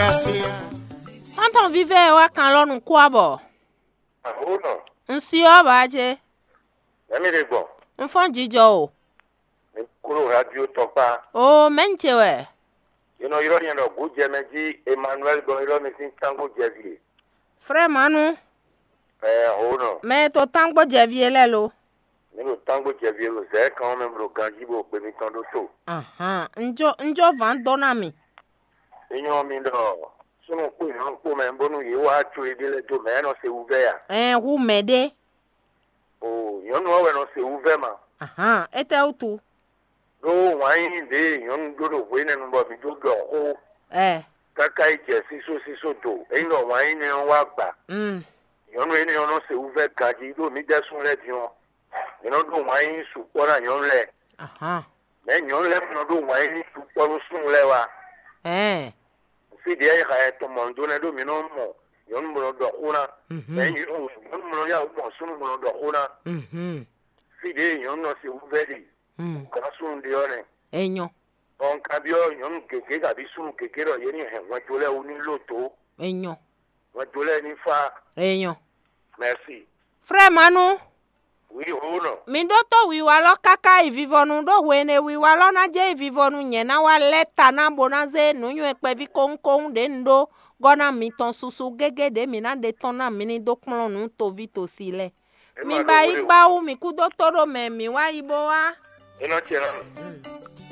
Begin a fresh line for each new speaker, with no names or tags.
Tonton vive wa kan lonu kwa bo.
Uno.
Nsi o ba je.
Emi de gbon.
Nfon jijo o.
Ni kuro radio topa.
O menche we.
You know, iro yen do guje meji Emmanuel go iro mi sin tango jevi.
Frère Manu.
Uno.
Me to tangbo jevi lelo.
Nínú tango jevi lo ze kan me bro ganji bo pe mi tan do to.
Aha, njo van dona mi.
Inyo mi do. Sunu ku yan ku me mbonu yi wa tu idile to me no se uve ya.
Hu mede.
Oh, yon no we no se uve ma.
Aha, ete utu.
Do wan de yon do do we ne no bo mi do go o. Kaka ije siso do. Eyin wan ni wa gba. Yon no ni ono se uve kaji do mi de sun le di won. You do wan su pora yon le.
Aha.
Me yon le no do wan su pora sun le wa. Si dia ya to mondo na do mi no mo. Yon mo do kuna. Me yon mo ya mo sun mo do kuna. Si dia yon no se uve di. Ka sun di ore.
Enyo.
On kabio yon keke ga bi sun keke ro yeni he wa jole oni loto.
Enyo.
Wa jole ni fa.
Enyo.
Merci.
Frère Manu.
Oui, uno.
Mi do to wi wa lo kaka ivivonu do wene wi wa lo na je ivivonu yen na wa leta na bonaze nu yu epe vi kon de ndo gona mi ton susu gege de mi na de ton na mi ni do klon nu to vi to sile. Mi ba igba u mi ku do toro me mi wa ibo wa.
Eno chera.